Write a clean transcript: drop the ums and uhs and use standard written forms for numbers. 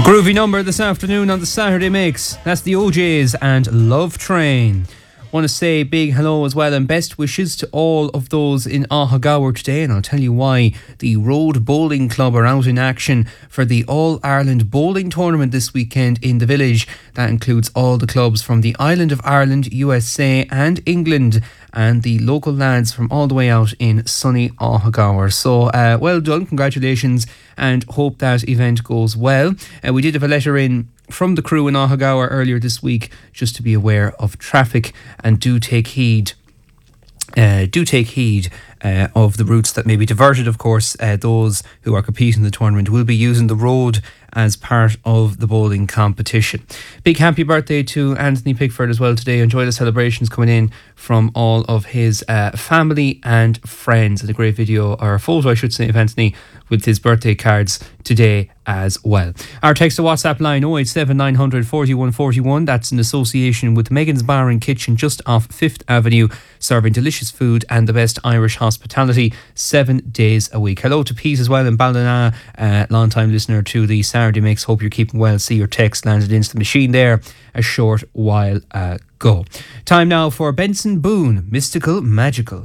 Groovy number this afternoon on the Saturday Mix. That's the OJs and Love Train. Want to say big hello as well and best wishes to all of those in Ahagower today, and I'll tell you why. The Road Bowling Club are out in action for the All-Ireland Bowling Tournament this weekend in the village. That includes all the clubs from the island of Ireland, USA and England, and the local lads from all the way out in sunny Ahagower. So well done, congratulations, and hope that event goes well. We did have a letter in from the crew in Ahagower earlier this week, just to be aware of traffic, and do take heed of the routes that may be diverted. Of course, those who are competing in the tournament will be using the road as part of the bowling competition. Big happy birthday to Anthony Pickford as well today. Enjoy the celebrations coming in from all of his family and friends. And a great video, or a photo I should say, of Anthony with his birthday cards today as well. Our text to WhatsApp line 087 900 4141. That's in association with Megan's Bar and Kitchen just off 5th Avenue, serving delicious food and the best Irish hospitality 7 days a week. Hello to Pete as well in Ballina, long time listener to the Saturday Mix. Hope you're keeping well. See your text landed into the machine there a short while ago. Time now for Benson Boone, Mystical Magical.